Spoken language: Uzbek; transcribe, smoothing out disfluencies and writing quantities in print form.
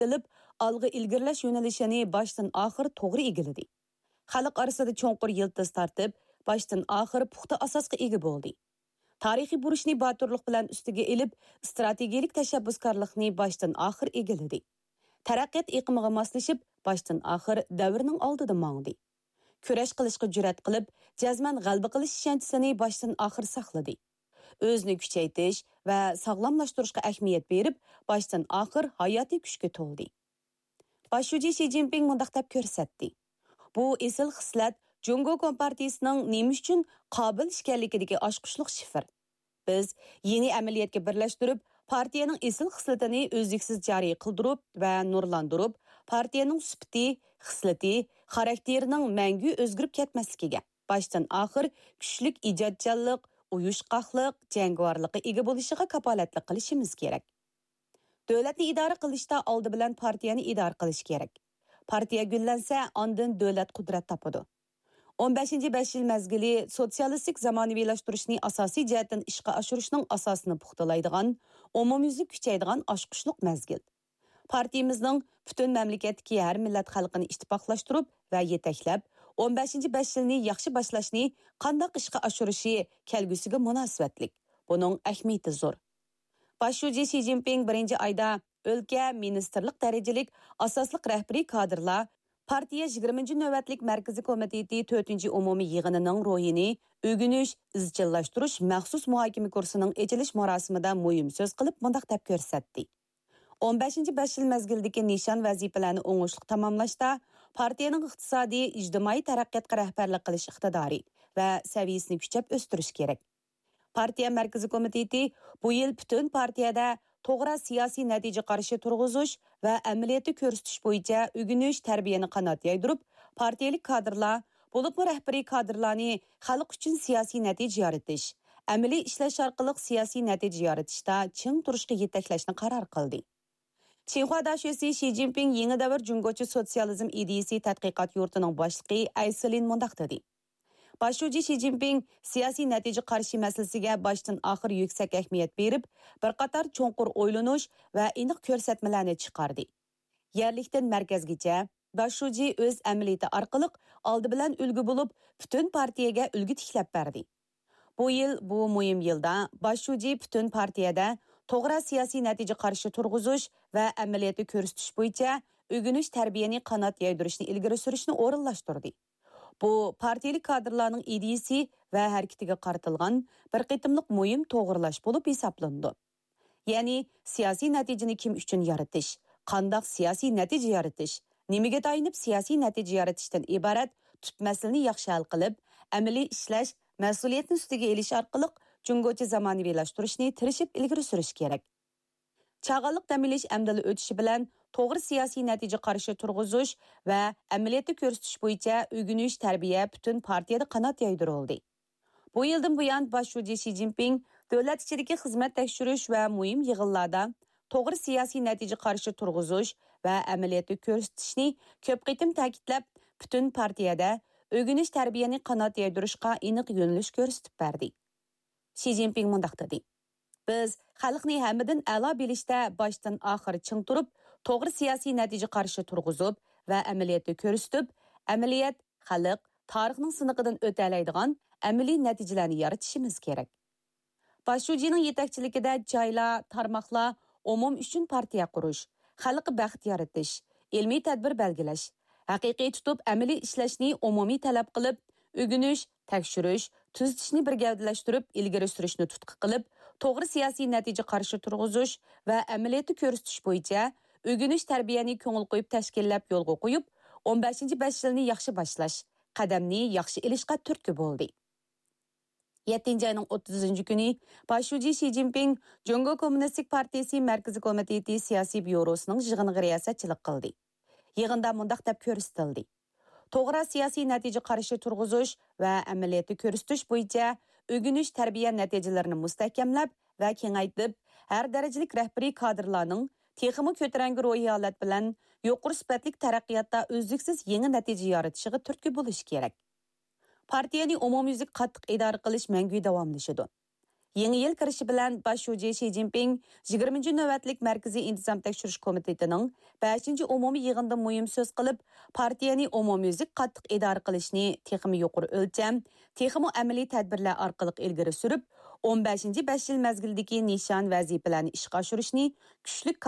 ilib, algı ilgirlash yo'nalishini başdan axir to'g'ri egildi. Xalq arasida cho'nqur yildiz tartib, başdan axir puxta asosga ega bo'ldi. Tarixiy burishni baturlik bilan ustiga ilib, strategik tashabbuskorlikni başdan axir egildi. Taraqqiyot iqimiga moslashib, başdan axir davrning oldida mangdi. Kurash qilishga jur'at qilib, jazman g'alaba qilish ishonchisini başdan axir saqladi. O'zini kuchaytirish va sog'lomlashtirishga ahamiyat berib, başdan axir hayotiy kuchga to'ldi. Boshchi Xi Jinping mundaq deb ko'rsatdi. Bu esil xislat Jungo Kompartiyasining nima uchun qobil ekanligidagi oshqushliq shifr. Biz yeni amaliyotga birlashtirib, partiyaning esil xislatini o'zliksiz joriy qildirib va nurlantirib, partiyaning sifati, xislati, xarakterining mangu o'zgarib ketmasligiga, başdan axir kuchlik ijodchanlik, uyushqoqlik, jangovarlikqa ega bo'lishiga kapolatlik qilishimiz kerak. Davlatni idora qilishda oldi bilan partiyani idora qilish kerak. Partiya gullansa, ondan davlat qudrat topadi. 15-5 yil mezgili sotsialistik zamonaviylashtırishni asosiy jihatdan ishga oshirishning asosini puxtalaydigan, umumyuzlik kuchaydigan oshqushliq mezgil. Partiyamizning butun mamlakatdagi har millat xalqini ittifoqlashtirib va yetaklab, 15-5 yilni yaxshi boshlashni qanday ishga oshirishi kelgusiga munosabatlik. Buning ahamiyati zo'r. Boshchi Xi Jinping 1-oyda o'lka ministerlik darajalik asosliq rahbariy kadrlar partiya 20-navbatlik markaziy komiteti 4-umumiy yig'inining ro'yini o'rganish, izchillashtirish maxsus muhokama kursining ochilish marosimida muhim so'z qilib mundaq deb ko'rsatdi. 15-5 yil mezgildagi nishon vazifalarni o'ngishli tamomlashda partiyaning iqtisodiy, ijtimoiy taraqqiyotga rahbarlik qilish iqtidori va saviyasini kuchab o'stirish kerak. Partiya markaziy komiteti bu yil butun partiyada to'g'ri siyosiy natija qarshi turg'izish va amaliyotni ko'rsatish bo'yicha o'rganish tarbiyani qanot yaydirib, partiyalik kadrlar, bo'libmi rahbariy kadrlarni xalq uchun siyosiy natija yaratish, amaliy ishlash orqali siyosiy natija yaratishda ching turishga yetaklashni qaror qildi. Xinhua dashyosi Xi Jinping yangi davr jungochi sotsializm ideyasi tadqiqot yurtining boshlig'i Ayselin mundaq dedi. Boshchi Xi Jinping siyosiy natija qarishi masalasiga başdan axir yuksak ahamiyat berib, bir qator cho'nqur o'ylanish va aniq ko'rsatmalarni chiqardi. Yerlikdan markazgacha boshchi o'z amaliyoti orqali oldi bilan ulgu bo'lib, butun partiyaga ulgu tiklab berdi. Bu yil bu muhim yilda boshchi butun partiyada to'g'ri siyosiy natija qarshi turg'izish va amaliyotni ko'rsatish bo'yicha o'rganish tarbiyani qanot yaydirishni ilgari surishni o'rinlashtirdi. Bu partiyalik kadrlarning ideyasi va harakatiga qaratilgan bir qitimliq muhim to'g'rilash bo'lib hisoblandi. Ya'ni siyosiy natijani kim uchun yaratish, qanday siyosiy natija yaratish, nimaga tayinib siyosiy natija yaratishdan iborat tut masalani yaxshi hal qilib, amaliy ishlash, mas'uliyatni ustiga elish orqali jungochi zamonaviylashtirishni tirishib ilgari surish kerak. Chag'aliq damilish amdali o'tishi bilan to'g'ri siyosiy natija qarshi turg'izish va amaliyotni ko'rsatish bo'yicha o'rganish tarbiya butun partiyada qanot yaydirildi. Bu yildan buyon boshchi Xi Jinping davlat ichidagi xizmat tekshirish va muhim yig'inlarda to'g'ri siyosiy natija qarshi turg'izish va amaliyotni ko'rsatishni ko'p qitim ta'kidlab, butun partiyada o'rganish tarbiyani qanot yaydirishga aniq yo'nalish ko'rsatib berdi. Xi Jinping mundaq dedi. Biz xalqni hammadan a'lo bilishda başdan axir ching turib, to'g'ri siyosiy natija qarshi turg'izib va amaliyotni ko'rsatib, amaliyot xalq tarixning siniqidan o'talaydigan amaliy natijalarni yaratishimiz kerak. Boshchining yetakchiligida joylar, tarmoqlar umum uchun partiya qurish, xalqqa baxt yaratish, ilmiy tadbir belgilash, haqiqiy tutib amaliy ishlashni umumiy talab qilib, o'rganish, tekshirish, tuzitishni bir gavdalashtirib, ilgari surishni tutqi qilib, to'g'ri siyosiy natija qarshi turg'izish va amaliyotni ko'rsatish bo'yicha o'rganish tarbiyani ko'ngil qo'yib tashkillab yo'lga qo'yib, 15-5 yilni yaxshi boshlash, qadamni yaxshi ilishga turtki bo'ldi. 7-oyning 30-kuni boshchi Xi Jinping Jungo Kommunistik partiyasi markaziy komiteti siyosiy byurosining yig'iniga riyosatchilik qildi. Yig'inda mundaq deb ko'rsatildi. To'g'ri siyosiy natija qarshi turg'izish va amaliyotni ko'rsatish bo'yicha o'rganish tarbiya natijalarini mustahkamlab va kengaytirib, har darajalik rahbariy kadrlarning texmi ko'tarangi ro'yi holat bilan yuqori sifatli taraqqiyotda o'zliksiz yangi natija yaratishiga turtki bo'lish kerak. Partiyani umumyuzlik qattiq idora qilish mangu davomlashadi. Yangi yil kirishi bilan bosh shoji Xi Jinping 20 navbatlik Markaziy intizom tekshirish komitetining 5 umumiy yig'inida muhim so'z qilib, partiyani umumyuzlik qattiq idora qilishni texmi yuqori o'lcham, texmi amaliy tadbirlar orqali ilgari surib, 15 5 yil mazgildagi nishon vazifalarni ishga oshirishni kuchli